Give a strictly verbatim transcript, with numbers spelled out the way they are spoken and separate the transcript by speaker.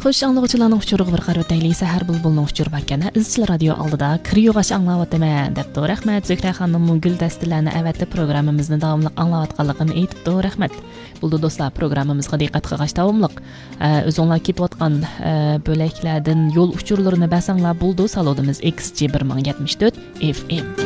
Speaker 1: Xo'sh, anglag'uchilarning uchurig'i bir qaror tayli sahar bulbulning uchur bakana izchil radio oldida kir yo'g'ash anglayotman debdi. Rahmat Zikra xonim gul dastilarni avatda programmamizni davomli anglayotganligini aytibdi. Rahmat. Buldu do'stlar, programmamizga diqqat qilgash davomliq. O'zinglar ketayotgan bo'laklardan yo'l uchurlarini basanglar buldu salonimiz X G bir ming yetmish to'rt F M.